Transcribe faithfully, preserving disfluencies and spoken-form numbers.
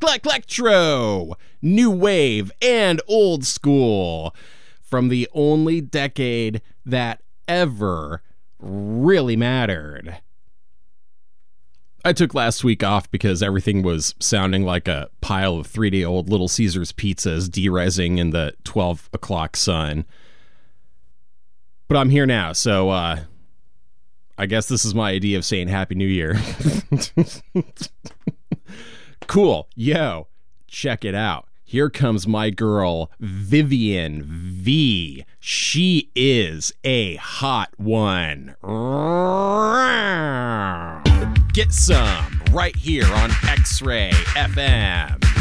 electro, new wave, and old school from the only decade that ever really mattered. I took last week off because everything was sounding like a pile of three-day-old Little Caesars pizzas de-resing in the twelve o'clock sun. But I'm here now, so uh, I guess this is my idea of saying Happy New Year. Cool. Yo, check it out. Here comes my girl, Vivian V. She is a hot one. Get some right here on X-Ray F M.